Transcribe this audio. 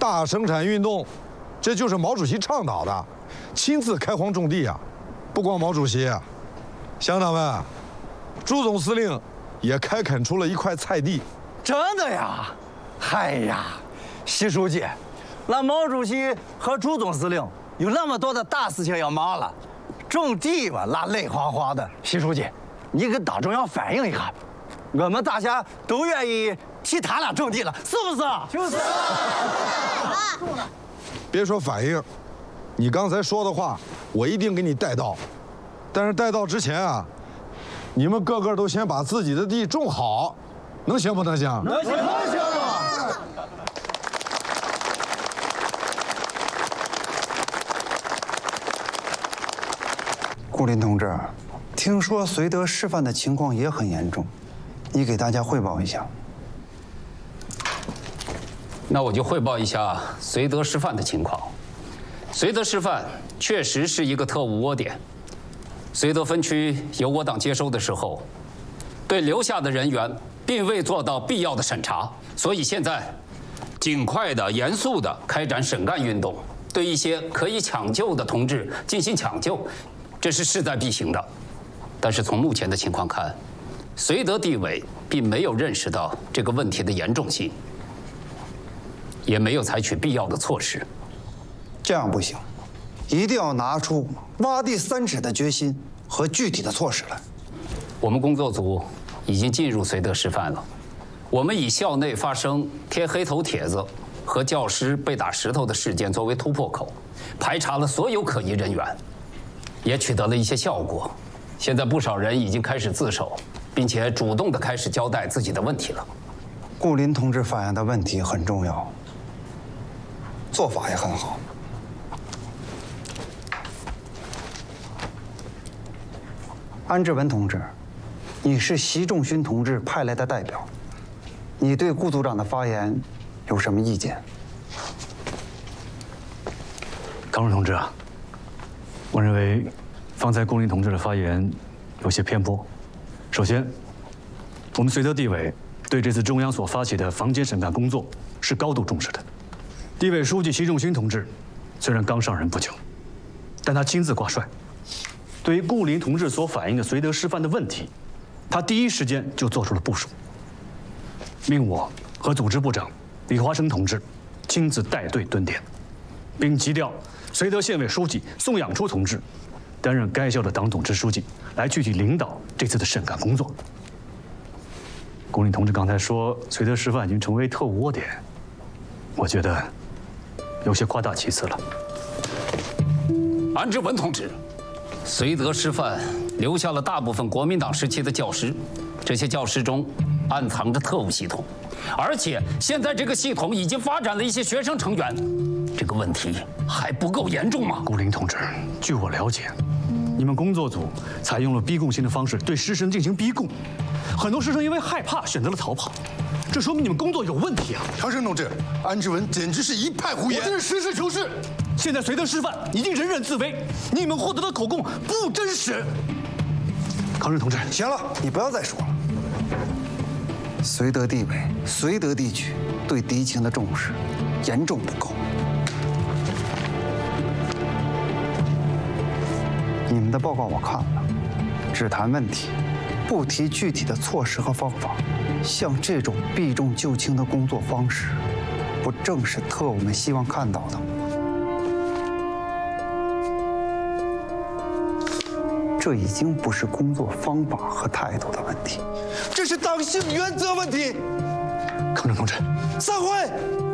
大生产运动，这就是毛主席倡导的，亲自开荒种地啊！不光毛主席，乡长们，朱总司令也开垦出了一块菜地。 真的呀？嗨呀，习书记，那毛主席和朱总司令有那么多的大事情要忙了，种地吧，那累哗哗的。习书记，你跟党中央反映一下，我们大家都愿意替他俩种地了，是不是？就是。 别说反映，你刚才说的话，我一定给你带到。但是带到之前啊，你们个个都先把自己的地种好，能行不能行？ 能行，能行吗？ 顾林同志，听说绥德师范的情况也很严重，你给大家汇报一下。 那我就汇报一下绥德师范的情况。绥德师范确实是一个特务窝点。绥德分区由我党接收的时候，对留下的人员并未做到必要的审查，所以现在尽快的、严肃的开展审干运动，对一些可以抢救的同志进行抢救，这是势在必行的。但是从目前的情况看，绥德地委并没有认识到这个问题的严重性，也没有采取必要的措施。 这样不行，一定要拿出挖地3尺的决心和具体的措施来。 我们工作组已经进入绥德师范了，我们以校内发生贴黑头帖子和教师被打石头的事件作为突破口，排查了所有可疑人员，也取得了一些效果。现在不少人已经开始自首，并且主动地开始交代自己的问题了。 顾林同志反映的问题很重要，做法也很好。安志文同志，你是习仲勋同志派来的代表，你对顾组长的发言有什么意见？ 康荣同志啊，我认为方才顾林同志的发言有些偏颇。首先，我们绥德地委对这次中央所发起的房间审干工作是高度重视的。地委书记习仲勋同志虽然刚上任不久，但他亲自挂帅。对于顾林同志所反映的绥德师范的问题，他第一时间就做出了部署，命我和组织部长李华生同志亲自带队蹲点，并急调绥德县委书记宋养初同志担任该校的党总支书记，来具体领导这次的审干工作。顾林同志刚才说绥德师范已经成为特务窝点，我觉得有些夸大其词了。 安志文同志，绥德师范留下了大部分国民党时期的教师，这些教师中暗藏着特务系统，而且现在这个系统已经发展了一些学生成员，这个问题还不够严重吗？ 顾林同志，据我了解，你们工作组采用了逼供性的方式对师生进行逼供，很多师生因为害怕选择了逃跑，这说明你们工作有问题啊！ 长生同志，安志文简直是一派胡言。 我这是实事求是。现在绥德师范已经人人自危，你们获得的口供不真实。康生同志， 行了，你不要再说了。绥德地委、绥德地区对敌情的重视严重不够。你们的报告我看了，只谈问题，不提具体的措施和方法。像这种避重就轻的工作方式，不正是特务们希望看到的吗？这已经不是工作方法和态度的问题，这是党性原则问题。 康生同志， 散会。